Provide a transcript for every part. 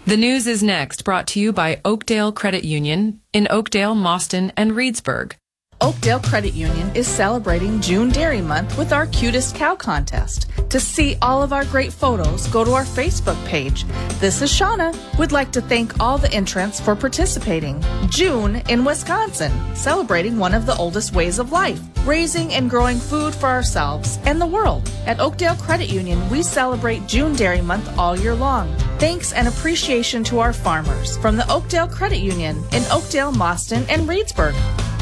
The news is next, brought to you by Oakdale Credit Union in Oakdale, Mauston, and Reedsburg. Oakdale Credit Union is celebrating June Dairy Month with our Cutest Cow Contest. To see all of our great photos, go to our Facebook page. This is Shauna, who would like to thank all the entrants for participating. June in Wisconsin, celebrating one of the oldest ways of life, raising and growing food for ourselves and the world. At Oakdale Credit Union, we celebrate June Dairy Month all year long. Thanks and appreciation to our farmers from the Oakdale Credit Union in Oakdale, Mauston, and Reedsburg.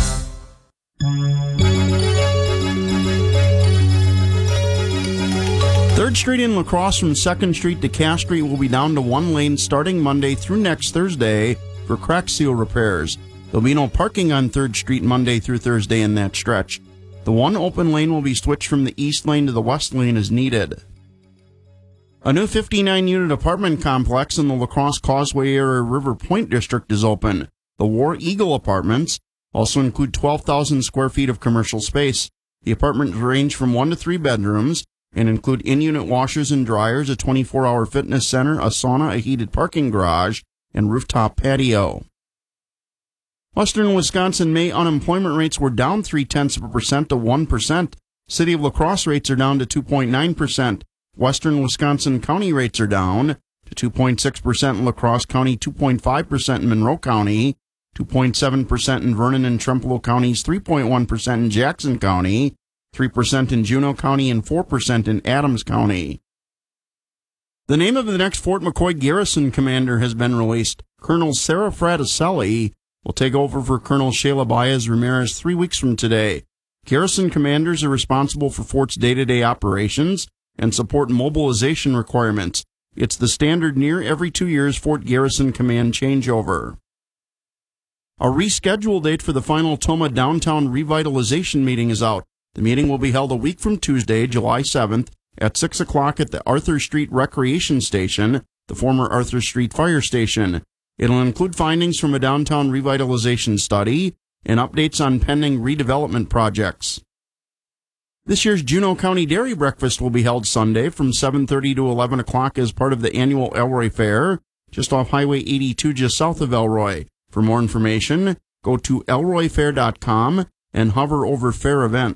3rd Street in La Crosse from 2nd Street to Cass Street will be down to one lane starting Monday through next Thursday for crack seal repairs. There'll be no parking on 3rd Street Monday through Thursday in that stretch. The one open lane will be switched from the east lane to the west lane as needed. A new 59-unit apartment complex in the La Crosse Causeway area River Point district is open. The War Eagle Apartments also include 12,000 square feet of commercial space. The apartments range from 1 to 3 bedrooms and include in-unit washers and dryers, a 24-hour fitness center, a sauna, a heated parking garage, and rooftop patio. Western Wisconsin May unemployment rates were down 0.3% to 1%. City of La Crosse rates are down to 2.9%. Western Wisconsin County rates are down to 2.6% in La Crosse County, 2.5% in Monroe County, 2.7% in Vernon and Trempealeau counties, 3.1% in Jackson County, 3% in Juneau County, and 4% in Adams County. The name of the next Fort McCoy garrison commander has been released. Colonel Sarah Fraticelli will take over for Colonel Shayla Baez Ramirez 3 weeks from today. Garrison commanders are responsible for Fort's day-to-day operations and support mobilization requirements. It's the standard near every 2 years Fort Garrison Command changeover. A rescheduled date for the final Tomah Downtown Revitalization meeting is out. The meeting will be held a week from Tuesday, July 7th, at 6 o'clock at the Arthur Street Recreation Station, the former Arthur Street Fire Station. It'll include findings from a downtown revitalization study and updates on pending redevelopment projects. This year's Juneau County Dairy Breakfast will be held Sunday from 7:30 to 11 o'clock as part of the annual Elroy Fair, just off Highway 82 just south of Elroy. For more information, go to elroyfair.com and hover over Fair Event.